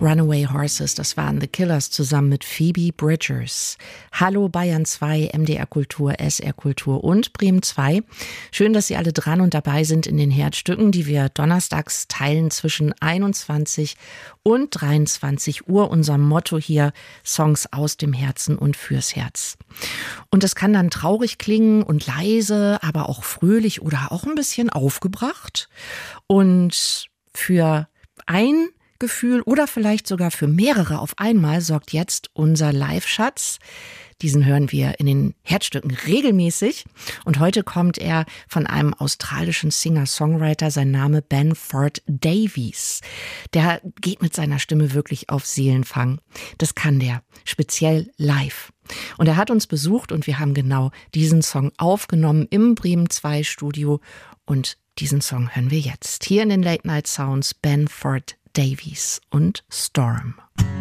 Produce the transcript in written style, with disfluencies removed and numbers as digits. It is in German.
Runaway Horses, das waren The Killers zusammen mit Phoebe Bridgers. Hallo Bayern 2, MDR Kultur, SR Kultur und Bremen 2. Schön, dass Sie alle dran und dabei sind in den Herzstücken, die wir donnerstags teilen zwischen 21 und 23 Uhr. Unser Motto hier, Songs aus dem Herzen und fürs Herz. Und es kann dann traurig klingen und leise, aber auch fröhlich oder auch ein bisschen aufgebracht. Und für ein Gefühl oder vielleicht sogar für mehrere auf einmal sorgt jetzt unser Live-Schatz. Diesen hören wir in den Herzstücken regelmäßig. Und heute kommt er von einem australischen Singer-Songwriter, sein Name Benford Davies. Der geht mit seiner Stimme wirklich auf Seelenfang. Das kann der, speziell live. Und er hat uns besucht und wir haben genau diesen Song aufgenommen im Bremen 2 Studio. Und diesen Song hören wir jetzt. Hier in den Late Night Sounds Benford Davies und Storm.